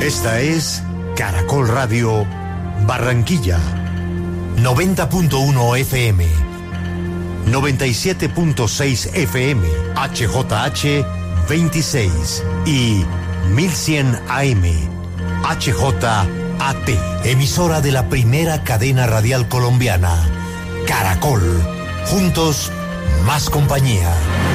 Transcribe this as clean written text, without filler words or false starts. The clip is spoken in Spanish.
Esta es Caracol Radio Barranquilla, 90.1 FM, 97.6 FM, HJH 26 y 1100 AM, HJAT, emisora de la primera cadena radial colombiana, Caracol. Juntos, más compañía.